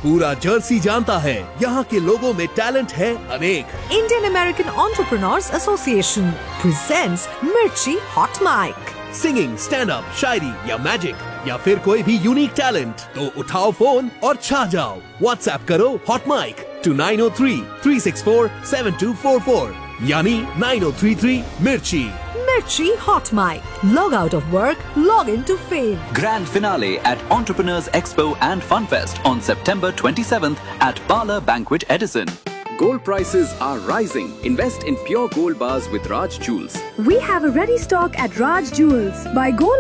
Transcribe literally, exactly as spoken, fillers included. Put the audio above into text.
पूरा जर्सी जानता है यहाँ के लोगों में टैलेंट है अनेक। Indian American Entrepreneurs Association presents Mirchi Hot Mic. Singing, stand up, शायरी या मैजिक या फिर कोई भी यूनिक टैलेंट, तो उठाओ फोन और छा जाओ। व्हाट्सएप करो hot mic to nine O three three six four seven to four four यानी नाइन ओ थ्री थ्री मिर्ची। Mirchi Hot Mic. Log out of work, log into fame. Grand finale at Entrepreneurs Expo and Funfest on September twenty-seventh at Parlor Banquet Edison. Gold prices are rising. Invest in pure gold bars with Raj Jewels. We have a ready stock at Raj Jewels. Buy gold